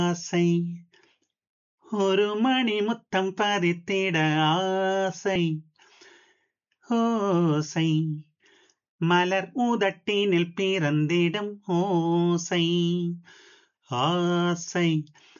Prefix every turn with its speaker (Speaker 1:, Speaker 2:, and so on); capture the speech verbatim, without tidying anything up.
Speaker 1: ஆசை ஒரு மணி முத்தம் பதித்திட ஆசை ஓசை மலர் உதட்டினில் பிறந்திடும் ஓசை ஆசை